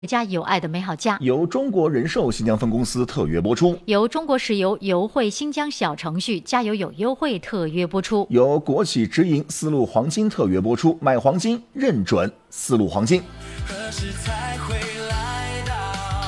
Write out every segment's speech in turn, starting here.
家有爱的美好家由中国人寿新疆分公司特约播出， 由中国石油油汇新疆小程序加油有优惠特约播出， 由国企直营丝路黄金特约播出，买黄金认准丝路黄金。 何时才会来到？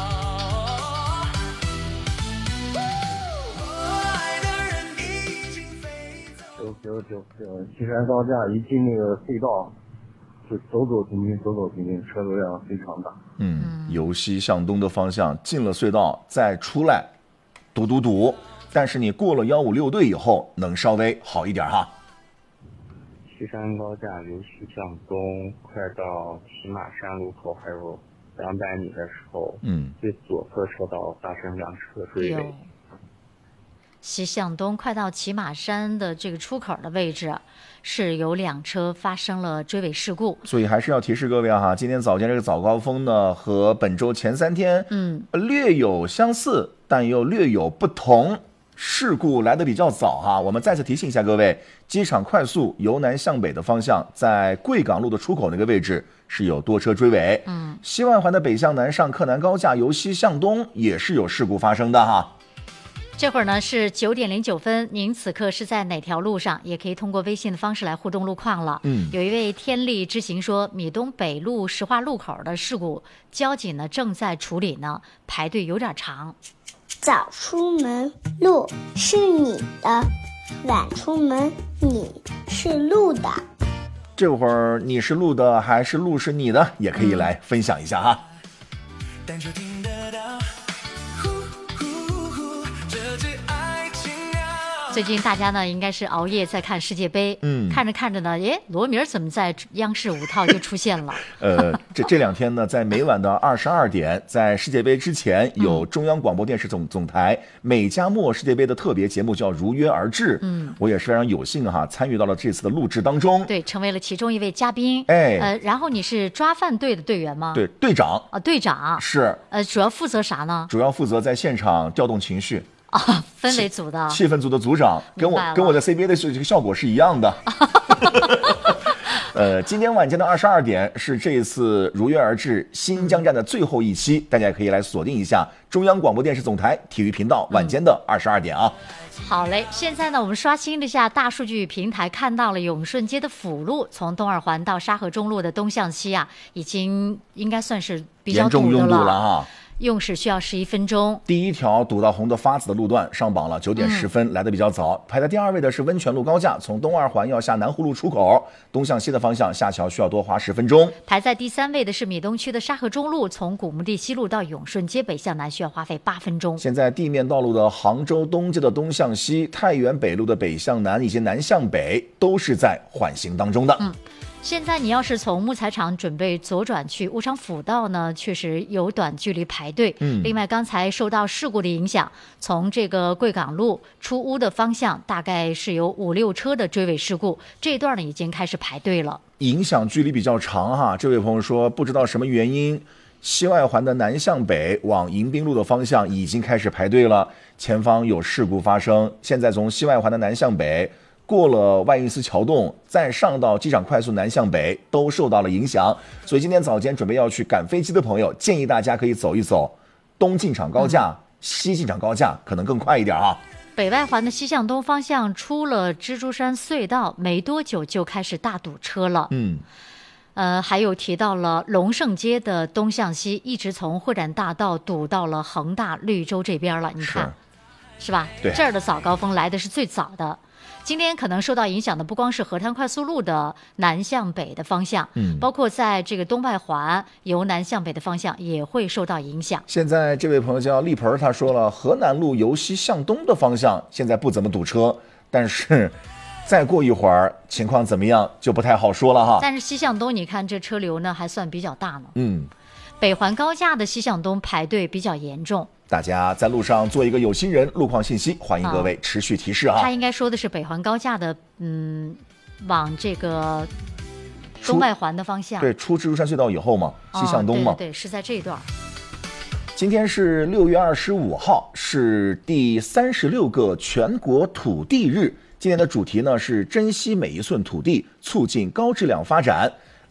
我爱的人已经飞走。 西山高架一进那个隧道，就走走停停，车流量非常大。 由西向东的方向进了隧道再出来，堵。但是你过了156队以后，能稍微好一点哈。 西山高架由西向东，快到骑马山路口还有200米的时候，最左侧车道发生2车追尾。 西向东快到骑马山的这个出口的位置，是有2车发生了追尾事故， 所以还是要提示各位哈，今天早间这个早高峰呢，和本周前3天，略有相似，但又略有不同。事故来得比较早哈，我们再次提醒一下各位，机场快速由南向北的方向，在贵港路的出口那个位置是有多车追尾。西外环的北向南上克南高架由西向东也是有事故发生的哈。 这会儿呢是9点09分，您此刻是在哪条路上？也可以通过微信的方式来互动路况了。有一位天力之行说，米东北路石化路口的事故，交警呢正在处理呢，排队有点长。 早出门路是你的，晚出门你是路的。 这会儿你是路的还是路是你的，也可以来分享一下哈。 但却听得到这只爱情鸟。 最近大家呢应该是熬夜在看世界杯，看着看着呢，罗明怎么在央视5套就出现了？ 这2天呢，在每晚的22点，在世界杯之前，有中央广播电视总台美加墨世界杯的特别节目叫《如约而至》。我也是非常有幸哈，参与到了这次的录制当中， 对，成为了其中一位嘉宾。然后你是抓饭队的队员吗？ 对，队长啊，队长是。 主要负责啥呢？ 主要负责在现场调动情绪。 氛围组的气氛组的组长，跟我在 CBA 的这个效果是一样的。今天晚间的22点是这一次如约而至新疆站的最后一期，大家可以来锁定一下中央广播电视总台体育频道晚间的22点啊。 好嘞，现在呢，我们刷新了一下大数据平台，看到了永顺街的辅路从东二环到沙河中路的东向西啊，已经应该算是比较堵的了啊。用时需要11分钟。 第一条堵到红的发紫的路段上榜了，9点10分，来得比较早。排在第2位的是温泉路高架，从东二环要下南湖路出口，东向西的方向下桥需要多花10分钟。 排在第3位的是米东区的沙河中路，从古墓地西路到永顺街北向南需要花费8分钟。 现在地面道路的杭州东街的东向西、太原北路的北向南以及南向北都是在缓行当中的。 现在你要是从木材厂准备左转去乌昌辅道呢，确实有短距离排队。另外刚才受到事故的影响，从这个贵港路出乌的方向，大概是有5、6车的追尾事故，这一段呢已经开始排队了， 影响距离比较长哈。这位朋友说，不知道什么原因，西外环的南向北往迎宾路的方向已经开始排队了，前方有事故发生。现在从西外环的南向北过了万运寺桥洞，再上到机场快速南向北都受到了影响，所以今天早间准备要去赶飞机的朋友，建议大家可以走一走东进场高架、西进场高架，可能更快一点啊。 北外环的西向东方向出了蜘蛛山隧道，没多久就开始大堵车了。还有提到了龙胜街的东向西，一直从会展大道堵到了恒大绿洲这边了，你看是吧？ 对， 这儿的早高峰来的是最早的。今天可能受到影响的不光是河滩快速路的南向北的方向，包括在这个东外环由南向北的方向也会受到影响。 现在这位朋友叫立盆，他说了，河南路由西向东的方向现在不怎么堵车，但是再过一会儿情况怎么样就不太好说了哈。 但是西向东你看这车流呢还算比较大呢。北环高架的西向东排队比较严重。 大家在路上做一个有心人，路况信息欢迎各位持续提示啊。 他应该说的是北环高架的往这个东外环的方向， 对，出蜘蛛山隧道以后嘛，西向东嘛， 对，是在这一段。 今天是6月25号，是第36个全国土地日。今年的主题呢是珍惜每一寸土地，促进高质量发展。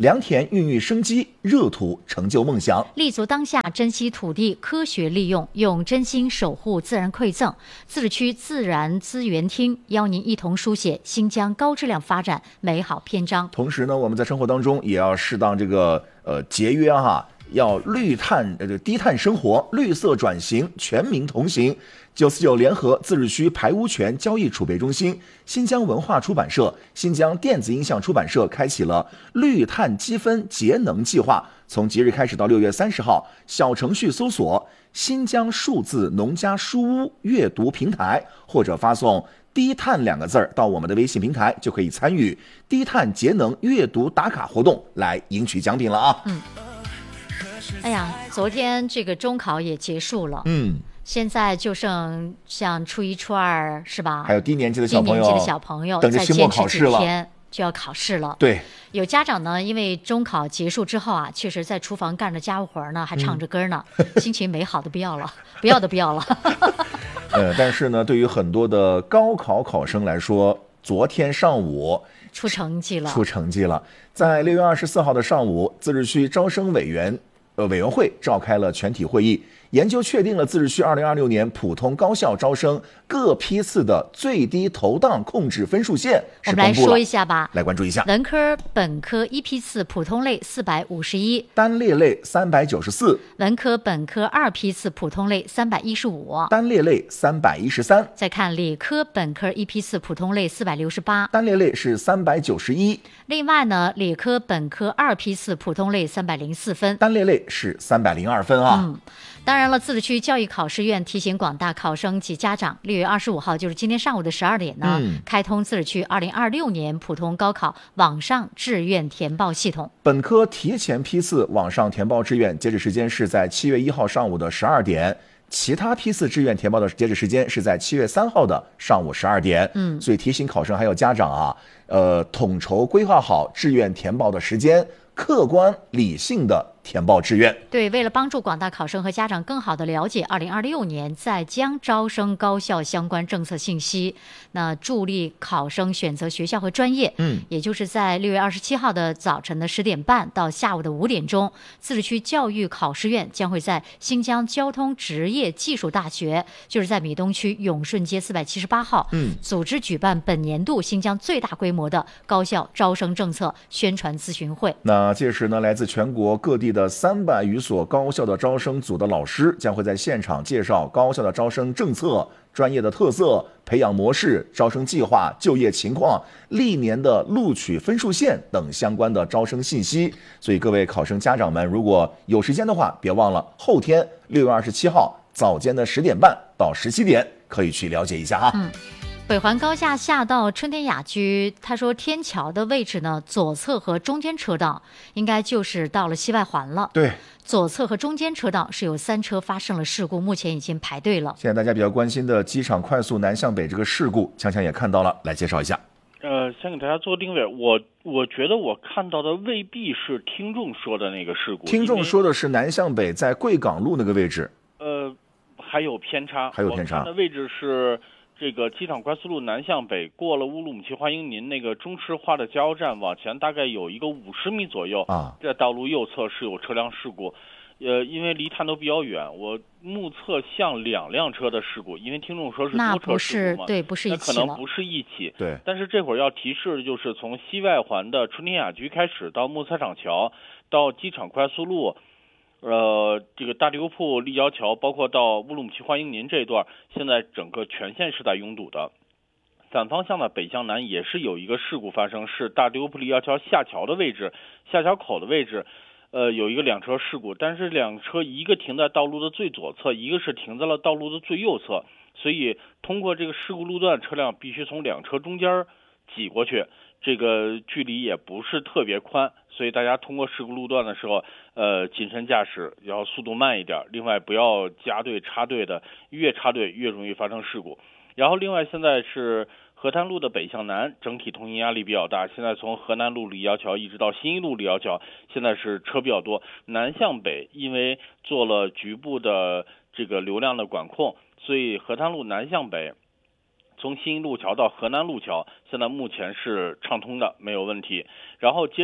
良田孕育生机，热土成就梦想。 立足当下，珍惜土地，科学利用，用真心守护自然馈赠。自治区自然资源厅邀您一同书写新疆高质量发展美好篇章。 同时呢，我们在生活当中也要适当节约哈，要低碳生活，绿色转型，全民同行。949联合自治区排污权交易储备中心、新疆文化出版社、新疆电子音像出版社开启了绿碳积分节能计划。从即日开始到6月30号，小程序搜索新疆数字农家书屋阅读平台，或者发送低碳2个字到我们的微信平台，就可以参与低碳节能阅读打卡活动，来赢取奖品了啊！ 哎呀，昨天这个中考也结束了，现在就剩像初一、初二是吧？ 还有低年级的小朋友等着期末考试了， 再坚持几天就要考试了。 对， 有家长呢，因为中考结束之后啊，确实在厨房干着家务活呢，还唱着歌呢，心情美好的不要了，不要了。 但是呢，对于很多的高考考生来说，昨天上午出成绩了。在6月24号的上午，自治区招生委员会召开了全体会议，研究确定了自治区2026年普通高校招生各批次的最低投档控制分数线是公布了。我们来说一下吧，来关注一下。文科、本科一批次普通类451，单列类394；文科、本科二批次普通类315，单列类313。再看理科、本科一批次普通类468，单列类是391。另外呢，理科、本科二批次普通类304分，单列类是302分啊。当然了，自治区教育考试院提醒广大考生及家长，6月25号，就是今天上午的12点呢，开通自治区2026年普通高考网上志愿填报系统。本科提前批次网上填报志愿，截止时间是在7月1号上午的12点。其他批次志愿填报的截止时间是在7月3号的上午12点。所以提醒考生还有家长啊，统筹规划好志愿填报的时间，客观理性的填报志愿。对，为了帮助广大考生和家长更好的了解2026年在江招生高校相关政策信息，那助力考生选择学校和专业，也就是在6月27号的早晨的10点半到下午的5点钟，自治区教育考试院将会在新疆交通职业技术大学，就是在米东区永顺街478号，组织举办本年度新疆最大规模的高校招生政策宣传咨询会。那届时呢，来自全国各地的300余所高校的招生组的老师将会在现场介绍高校的招生政策、专业的特色、培养模式、招生计划、就业情况、历年的录取分数线等相关的招生信息。所以各位考生家长们，如果有时间的话，别忘了后天6月27号早间的10点半到17点可以去了解一下哈。北环高架下到春天雅居，他说天桥的位置呢，左侧和中间车道应该就是到了西外环了。对，左侧和中间车道是有3车发生了事故，目前已经排队了。现在大家比较关心的机场快速南向北这个事故，强强也看到了，来介绍一下。 先给大家做定位，我觉得我看到的未必是听众说的那个事故。听众说的是南向北在贵港路那个位置。还有偏差，我看的位置是这个机场快速路南向北，过了乌鲁木齐花英林那个中石化的加油站往前大概有一个50米左右啊，在道路右侧是有车辆事故。因为离探头比较远，我目测像2辆车的事故，因为听众说是多车事故嘛，对，不是一起，那可能不是一起。对，但是这会儿要提示的就是从西外环的春天雅居开始到木材厂桥，到机场快速路，这个大利乌铺立交桥，包括到乌鲁木齐花英林这一段，现在整个全线是在拥堵的。反方向的北向南也是有一个事故发生，是大利乌铺立交桥下桥的位置，下桥口的位置。有一个2车事故，但是2车一个停在道路的最左侧，一个是停在了道路的最右侧，所以通过这个事故路段，车辆必须从2车中间挤过去，这个距离也不是特别宽，所以大家通过事故路段的时候，谨慎驾驶，要速度慢一点，另外不要加队插队的，越插队越容易发生事故。然后另外现在是河滩路的北向南，整体通行压力比较大。现在从河南路立交桥一直到新一路立交桥，现在是车比较多。南向北，因为做了局部的这个流量的管控，所以河滩路南向北，从新一路桥到河南路桥，现在目前是畅通的，没有问题。然后接着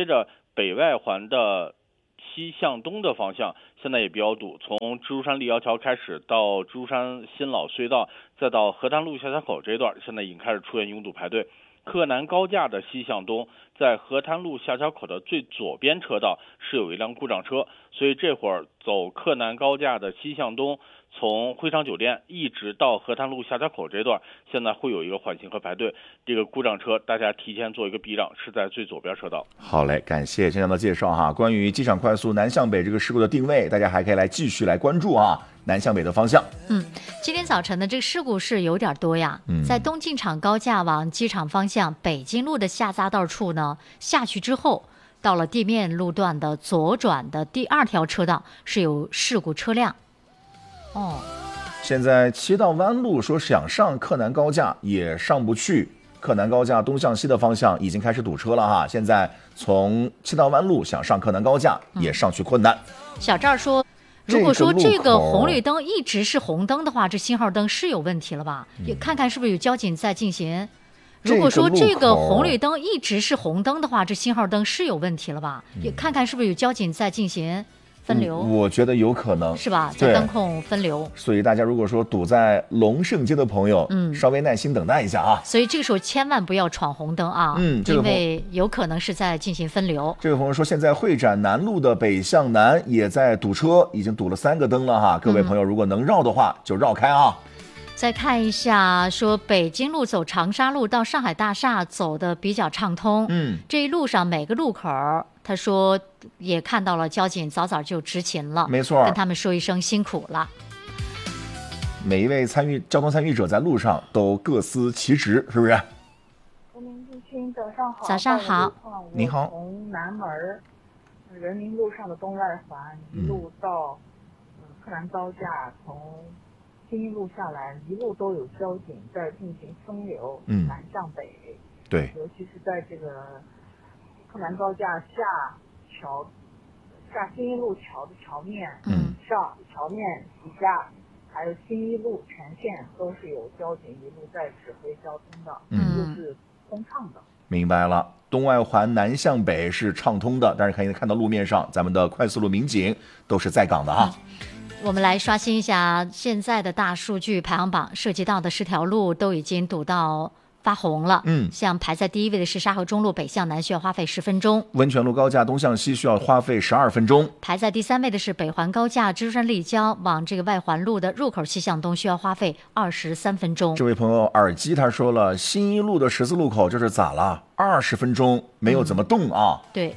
北外环的西向东的方向现在也比较堵，从蜘蛛山立交桥开始到蜘蛛山新老隧道，再到河滩路下桥口这一段，现在已经开始出现拥堵排队。柯南高架的西向东，在河滩路下桥口的最左边车道是有一辆故障车，所以这会儿走柯南高架的西向东，从会昌酒店一直到河滩路下桥口这段，现在会有一个缓行和排队。这个故障车大家提前做一个避让，是在最左边车道。 好嘞，感谢郑强的介绍哈。关于机场快速南向北这个事故的定位，大家还可以来继续来关注啊，南向北的方向。 今天早晨的这个事故是有点多呀。在东进场高架往机场方向北京路的下匝道处呢，下去之后到了地面路段的左转的第2条车道是有事故车辆。 现在七道湾路说想上柯南高架也上不去，柯南高架东向西的方向已经开始堵车了哈。现在从七道湾路想上柯南高架也上去困难。 小赵说，如果说这个红绿灯一直是红灯的话，这信号灯是有问题了吧？也看看是不是有交警在进行。如果说这个红绿灯一直是红灯的话，这信号灯是有问题了吧？也看看是不是有交警在进行分流。 我觉得有可能是吧，在监控分流。 所以大家如果说堵在龙胜街的朋友，稍微耐心等待一下啊。 所以这个时候千万不要闯红灯啊，因为有可能是在进行分流。 这位朋友说，现在会展南路的北向南也在堵车，已经堵了3个灯了哈。各位朋友如果能绕的话就绕开啊。 再看一下，说北京路走长沙路到上海大厦走的比较畅通。这一路上每个路口，他说也看到了交警早早就执勤了， 没错， 跟他们说一声辛苦了。 每一位交通参与者在路上都各司其职，是不是？ 人民地区早上好。 早上好， 你好。 从南门人民路上的东外环一路到柯南高架，从新一路下来，一路都有交警在进行分流，南向北。 对， 尤其是在这个柯南高架下新一路桥的桥面，上桥面以下，还有新一路全线都是有交警一路在指挥交通的，路是通畅的。 明白了，东外环南向北是畅通的，但是可以看到路面上咱们的快速路民警都是在岗的啊。 我们来刷新一下现在的大数据排行榜，涉及到的10条路都已经堵到发红了。像排在第1位的是沙河中路北向南需要花费10分钟， 温泉路高架东向西需要花费12分钟。 排在第3位的是北环高架蜘蛛山立交往这个外环路的入口西向东需要花费23分钟。 这位朋友耳机他说了，新一路的十字路口这是咋了？20分钟没有怎么动啊。 对。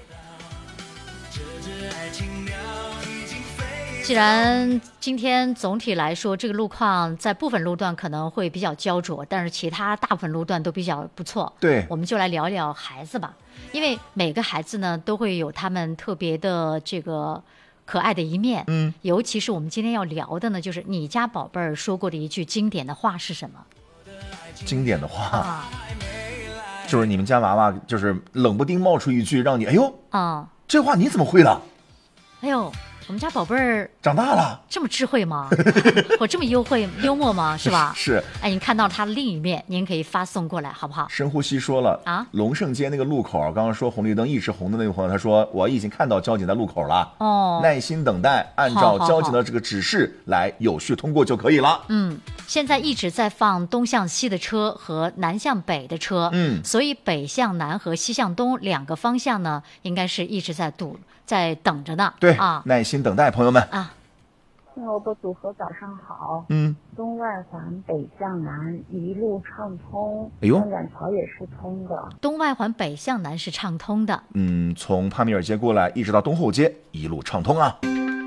既然今天总体来说这个路况在部分路段可能会比较焦灼，但是其他大部分路段都比较不错。 对， 我们就来聊一聊孩子吧，因为每个孩子呢都会有他们特别的这个可爱的一面。尤其是我们今天要聊的呢，就是你家宝贝儿说过的一句经典的话是什么？ 经典的话，就是你们家娃娃就是冷不丁冒出一句让你哎呦这话你怎么会的？ 哎呦，我们家宝贝儿长大了， 这么智慧吗？我这么幽默吗？是吧？ 是。 哎，您看到他的另一面，您可以发送过来，好不好？ 深呼吸说了啊，龙胜街那个路口，刚刚说红绿灯一直红的那位朋友，他说我已经看到交警在路口了，耐心等待，按照交警的这个指示来有序通过就可以了。 现在一直在放东向西的车和南向北的车，所以北向南和西向东2个方向呢，应该是一直在等着呢。 对耐心等待，朋友们啊。我的组合早上好。东外环北向南一路畅通，三展桥也是通的。 东外环北向南是畅通的。 从帕米尔街过来一直到东后街一路畅通啊。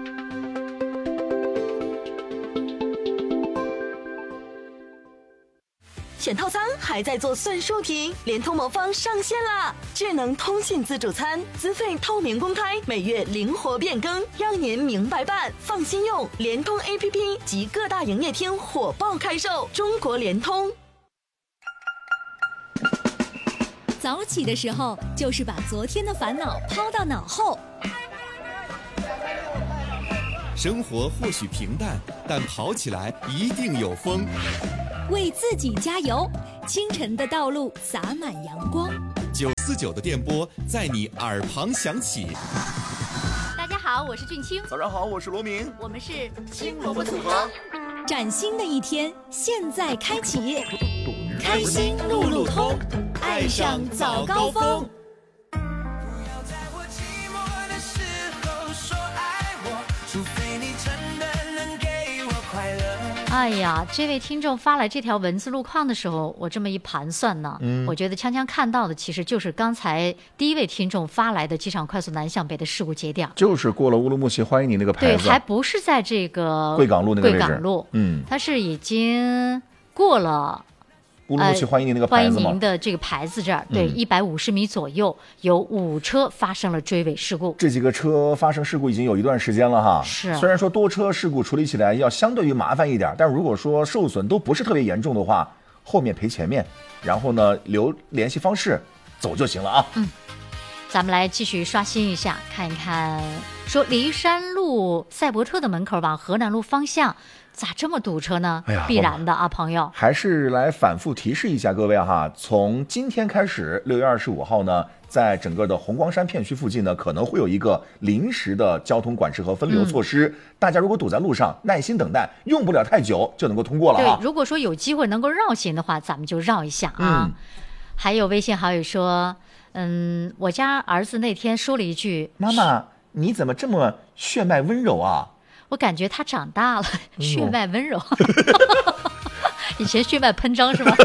选套餐还在做算术题，联通魔方上线啦！智能通信自助餐，资费透明公开，每月灵活变更，让您明白办，放心用。联通 APP 及各大营业厅火爆开售，中国联通。 早起的时候，就是把昨天的烦恼抛到脑后。 生活或许平淡，但跑起来一定有风。 为自己加油，清晨的道路洒满阳光。 949的电波在你耳旁响起。 大家好，我是俊清。 早上好，我是罗明。 我们是青萝卜组合。崭新的一天现在开启，开心路路通，爱上早高峰。 不要在我寂寞的时候说爱我，除非你真的能给我快乐。 哎呀，这位听众发来这条文字路况的时候，我这么一盘算呢，我觉得锵锵看到的其实就是刚才第一位听众发来的机场快速南向北的事故节点， 就是过了乌鲁木齐欢迎你那个牌子， 对，还不是在这个贵港路那个位置， 贵港路，它是已经过了乌鲁木齐欢迎您那个牌子吗？ 欢迎您的这个牌子这儿，对，150米左右有5车发生了追尾事故。 这几个车发生事故已经有一段时间了哈。 是， 虽然说多车事故处理起来要相对于麻烦一点，但如果说受损都不是特别严重的话，后面赔前面，然后呢留联系方式走就行了啊。 咱们来继续刷新一下，看一看，说骊山路赛博特的门口往河南路方向咋这么堵车呢？必然的啊，朋友。 还是来反复提示一下各位哈，从今天开始，6月25号呢，在整个的红光山片区附近呢，可能会有一个临时的交通管制和分流措施。大家如果堵在路上，耐心等待，用不了太久就能够通过了啊。 对，如果说有机会能够绕行的话，咱们就绕一下啊。还有微信好友说，我家儿子那天说了一句：“ 妈妈，你怎么这么血脉温柔啊？” 我感觉他长大了，血脉温柔。以前血脉喷张是吗？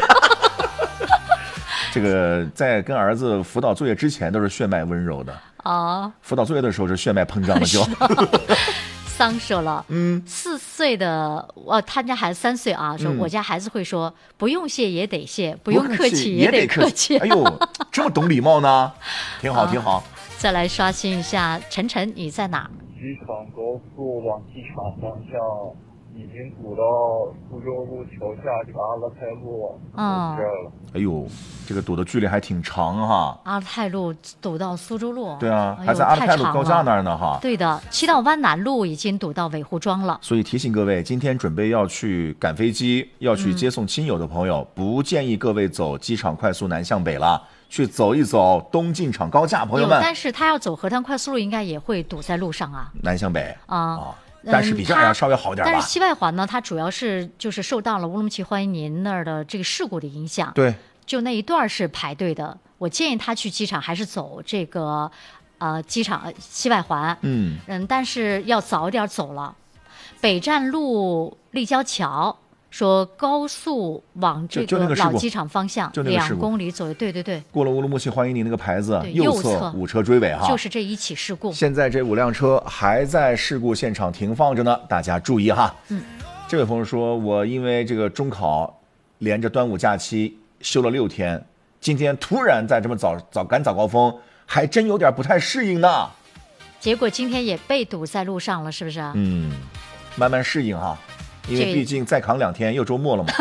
这个在跟儿子辅导作业之前都是血脉温柔的啊，辅导作业的时候是血脉膨胀了就。 丧说了，4岁的他家孩子3岁啊，说我家孩子会说不用谢也得谢，不用客气也得客气。 哎呦，这么懂礼貌呢，挺好挺好。 再来刷新一下，晨晨你在哪？ 机场高速往机场方向已经堵到苏州路桥下这个阿勒泰路这儿了。 哎呦，这个堵的距离还挺长哈。 阿勒泰路堵到苏州路， 对啊，还在阿勒泰路高架那儿呢哈。 对的，七道湾南路已经堵到纬湖庄了。 所以提醒各位，今天准备要去赶飞机、要去接送亲友的朋友，不建议各位走机场快速南向北了。去走一走东进场高架，朋友们。 但是他要走河滩快速路，应该也会堵在路上啊。 南向北但是比这儿要稍微好点吧。 但是西外环呢，它主要是就是受到了乌鲁木齐欢迎您那儿的这个事故的影响。 对， 就那一段是排队的。我建议他去机场还是走这个机场西外环。但是要早一点走了。北站路立交桥。说高速往这个老机场方向2公里左右，对对对， 过了乌鲁木齐欢迎你那个牌子，右侧5车追尾哈， 就是这一起事故。 现在这5辆车还在事故现场停放着呢，大家注意哈。这位朋友说，我因为这个中考连着端午假期休了6天，今天突然在这么早赶早高峰，还真有点不太适应呢。 结果今天也被堵在路上了，是不是？ 慢慢适应哈。因为毕竟再扛2天又周末了嘛。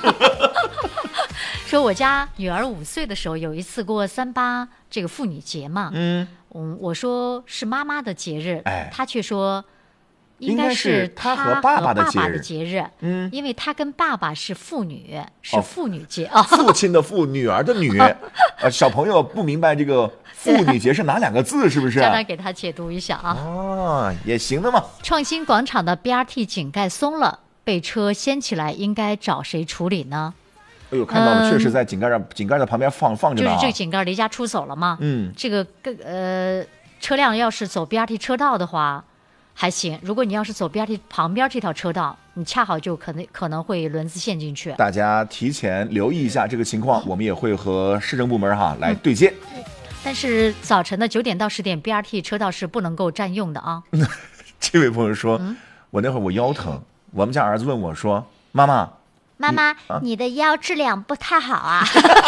说我家女儿5岁的时候有一次过38这个妇女节嘛，我说是妈妈的节日，她却说应该是她和爸爸的节日，因为她跟爸爸是父女，是妇女节啊， 父亲的父，女儿的女，小朋友不明白这个妇女节是哪2个字，是不是？ 家长给他解读一下啊。 也行的嘛。 创新广场的 BRT 井盖松了。被车掀起来，应该找谁处理呢？ 哎呦，看到了，确实在井盖的旁边放着呢。 就是这个井盖离家出走了嘛。这个车辆要是走 BRT 车道的话还行，如果你要是走 BRT 旁边这条车道，你恰好就可能会轮子陷进去。 大家提前留意一下这个情况，我们也会和市政部门来对接。 但是早晨的9点到10点 BRT 车道是不能够占用的啊。 这位朋友说，我那会儿我腰疼。我们家儿子问我说：“妈妈， 你的腰质量不太好啊。”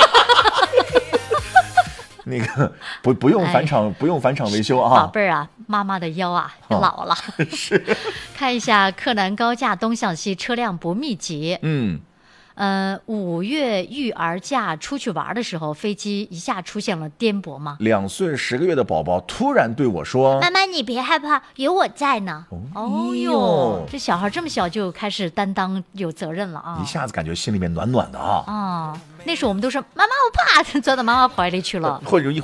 那个不用返场，不用返场维修啊。 宝贝儿啊，妈妈的腰啊老了。 是。 看一下柯南高架东向西车辆不密集。 5月育儿假出去玩的时候，飞机一下出现了颠簸吗 ？2岁10个月的宝宝突然对我说：“ 妈妈，你别害怕，有我在呢。”哦哟，这小孩这么小就开始担当有责任了啊！ 一下子感觉心里面暖暖的啊！ 那时候我们都说妈妈我怕，钻到妈妈怀里去了， 或者一